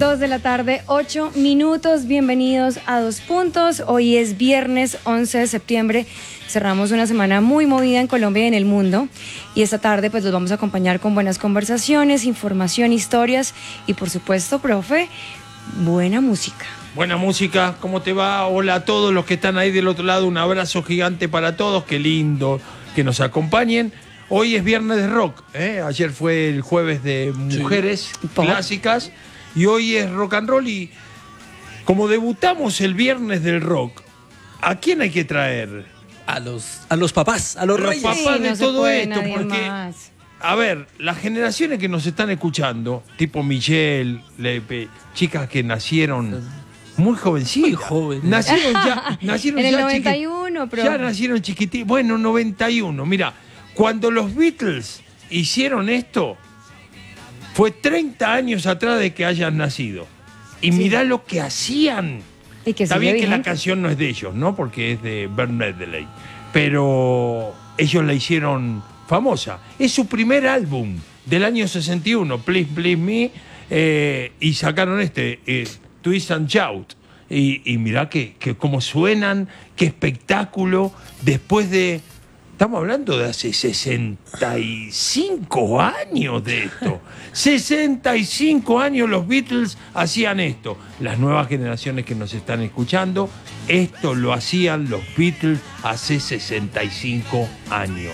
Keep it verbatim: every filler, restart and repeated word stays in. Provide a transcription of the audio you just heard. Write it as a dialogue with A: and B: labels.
A: dos de la tarde, ocho minutos. Bienvenidos a Dos Puntos. Hoy es viernes once de septiembre. Cerramos una semana muy movida en Colombia y en el mundo. Y esta tarde pues los vamos a acompañar con buenas conversaciones, información, historias y por supuesto, profe, buena música.
B: Buena música, ¿cómo te va? Hola a todos los que están ahí del otro lado. Un abrazo gigante para todos. Qué lindo que nos acompañen. Hoy es viernes de rock, ¿eh? Ayer fue el jueves de mujeres sí. clásicas y hoy es rock and roll. Y como debutamos el viernes del rock, ¿a quién hay que traer?
C: A los, a los papás, a los,
B: los
C: reyes.
B: papás
A: sí,
B: de
A: no
B: todo esto, porque,
A: más.
B: a ver, las generaciones que nos están escuchando, tipo Michelle, Lepe, chicas que nacieron muy jovencitas.
C: Muy jóvenes.
B: Nacieron ya, nacieron
A: en el
B: ya
A: noventa y uno,
B: chiqui-
A: pero...
B: Ya nacieron chiquititos. Bueno, noventa y uno. Mira, cuando los Beatles hicieron esto, fue treinta años atrás de que hayan nacido. Y sí. Mirá lo que hacían.
A: ¿Y que
B: Está bien
A: vigente?
B: que la canción no es de ellos, ¿no? Porque es de Bert Medley. Pero ellos la hicieron famosa. Es su primer álbum del año sesenta y uno, Please Please Me, eh, y sacaron este, eh, Twist and Shout. Y, y mirá que, que cómo suenan, qué espectáculo, después de... Estamos hablando de hace sesenta y cinco años de esto. sesenta y cinco años los Beatles hacían esto. Las nuevas generaciones que nos están escuchando, esto lo hacían los Beatles hace sesenta y cinco años.